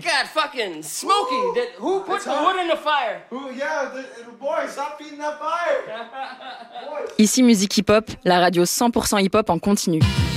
God, fucking Smokey. Who put the wood in the fire? Boy, stop feeding that fire. Ici Musique Hip Hop, la radio 100% hip hop en continu.